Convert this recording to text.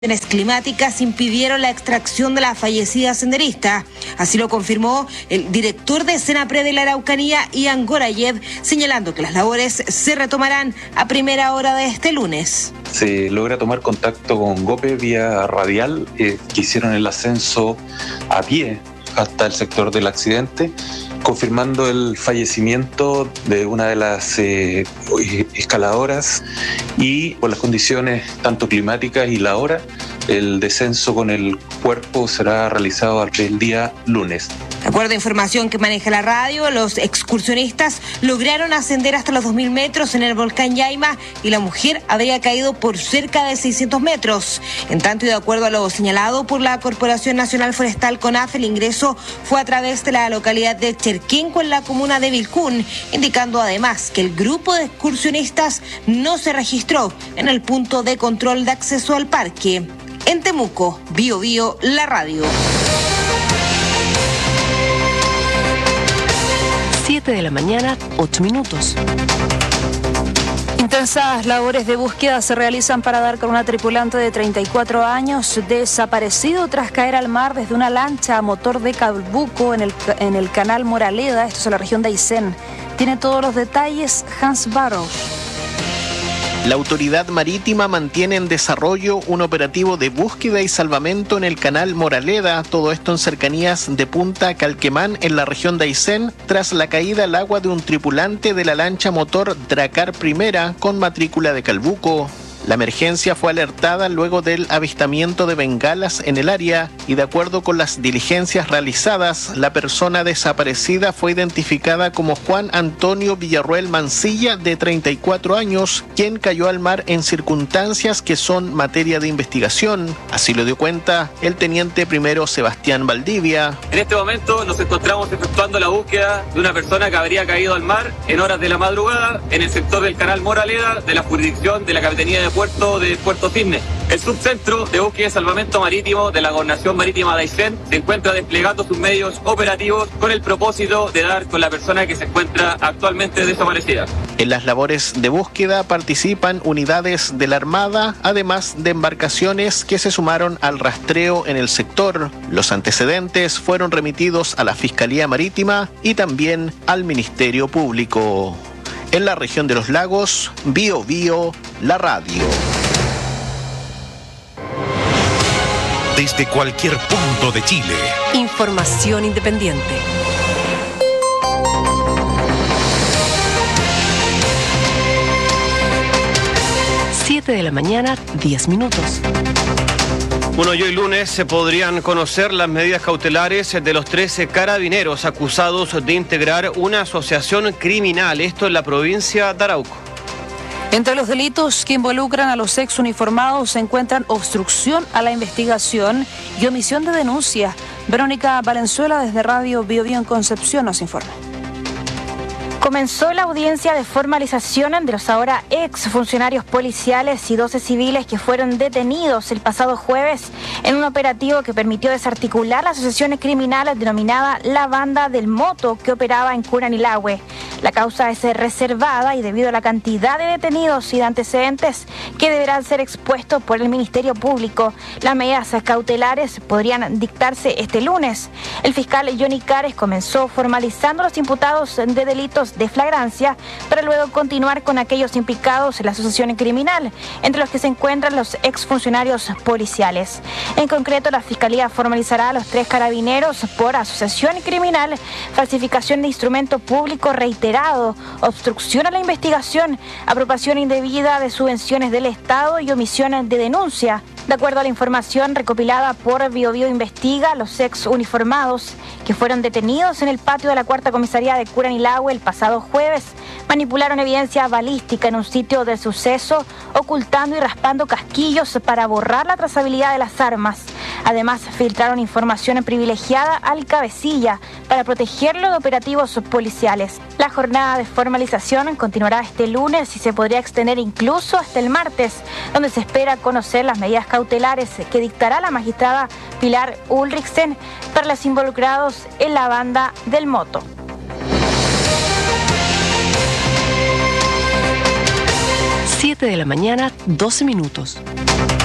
Climáticas impidieron la extracción de la fallecida senderista. Así lo confirmó el director de Senapred de la Araucanía, Ian Gorayev, señalando que las labores se retomarán a primera hora de este lunes. Se logra tomar contacto con GOPE vía radial, que hicieron el ascenso a pie hasta el sector del accidente, confirmando el fallecimiento de una de las escaladoras, y por las condiciones tanto climáticas y la hora, el descenso con el cuerpo será realizado el día lunes. De acuerdo a información que maneja la radio, los excursionistas lograron ascender hasta los 2.000 metros en el volcán Yaima y la mujer habría caído por cerca de 600 metros. En tanto, y de acuerdo a lo señalado por la Corporación Nacional Forestal CONAF, el ingreso fue a través de la localidad de Cherquenco, en la comuna de Vilcún, indicando además que el grupo de excursionistas no se registró en el punto de control de acceso al parque. En Temuco, Bio Bio, la radio. 7 de la mañana, 8 minutos. Intensas labores de búsqueda se realizan para dar con una tripulante de 34 años desaparecido tras caer al mar desde una lancha a motor de Calbuco en el canal Moraleda, esto es en la región de Aysén. Tiene todos los detalles Hans Barrow. La autoridad marítima mantiene en desarrollo un operativo de búsqueda y salvamento en el canal Moraleda, todo esto en cercanías de Punta Calquemán, en la región de Aysén, tras la caída al agua de un tripulante de la lancha motor Dracar I con matrícula de Calbuco. La emergencia fue alertada luego del avistamiento de bengalas en el área y, de acuerdo con las diligencias realizadas, la persona desaparecida fue identificada como Juan Antonio Villarroel Mancilla, de 34 años, quien cayó al mar en circunstancias que son materia de investigación. Así lo dio cuenta el teniente primero Sebastián Valdivia. En este momento nos encontramos efectuando la búsqueda de una persona que habría caído al mar en horas de la madrugada en el sector del canal Moraleda, de la jurisdicción de la Capitanía de Puerto Cisne. El subcentro de búsqueda y salvamento marítimo de la Gobernación Marítima de Aysén se encuentra desplegando sus medios operativos con el propósito de dar con la persona que se encuentra actualmente desaparecida. En las labores de búsqueda participan unidades de la Armada, además de embarcaciones que se sumaron al rastreo en el sector. Los antecedentes fueron remitidos a la Fiscalía Marítima y también al Ministerio Público. En la región de los lagos, Bio Bio, la radio. Desde cualquier punto de Chile. Información independiente. Siete de la mañana, 10 minutos. Bueno, y hoy lunes se podrían conocer las medidas cautelares de los 13 carabineros acusados de integrar una asociación criminal, esto en la provincia de Arauco. Entre los delitos que involucran a los ex uniformados se encuentran obstrucción a la investigación y omisión de denuncia. Verónica Valenzuela, desde Radio Bio Bio en Concepción, nos informa. Comenzó la audiencia de formalización de los ahora ex funcionarios policiales y 12 civiles que fueron detenidos el pasado jueves en un operativo que permitió desarticular las asociaciones criminales denominada La Banda del Moto, que operaba en Curanilahue. La causa es reservada y, debido a la cantidad de detenidos y de antecedentes que deberán ser expuestos por el Ministerio Público, las medidas cautelares podrían dictarse este lunes. El fiscal Johnny Cares comenzó formalizando a los imputados de delitos de flagrancia para luego continuar con aquellos implicados en la asociación criminal, entre los que se encuentran los exfuncionarios policiales. En concreto, la Fiscalía formalizará a los 3 carabineros por asociación criminal, falsificación de instrumento público reiterado, obstrucción a la investigación, apropiación indebida de subvenciones del Estado y omisión de denuncia. De acuerdo a la información recopilada por Bio Bio Investiga, los ex uniformados que fueron detenidos en el patio de la Cuarta Comisaría de Curanilahue el pasado jueves manipularon evidencia balística en un sitio del suceso, ocultando y raspando casquillos para borrar la trazabilidad de las armas. Además, filtraron información privilegiada al cabecilla para protegerlo de operativos policiales. La jornada de formalización continuará este lunes y se podría extender incluso hasta el martes, donde se espera conocer las medidas cautelares que dictará la magistrada Pilar Ulrichsen para los involucrados en la Banda del Moto. 7 de la mañana, 12 minutos.